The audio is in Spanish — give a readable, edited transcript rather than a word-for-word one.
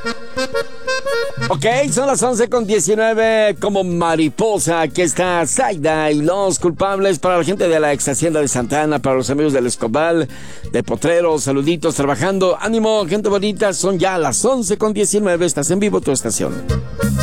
Ok, son las 11:19 como mariposa. Aquí está Zaida y los culpables para la gente de la ex hacienda de Santa Ana, para los amigos del Escobal, de Potreros, saluditos, trabajando. Ánimo, gente bonita, son ya las 11:19, estás en vivo tu estación.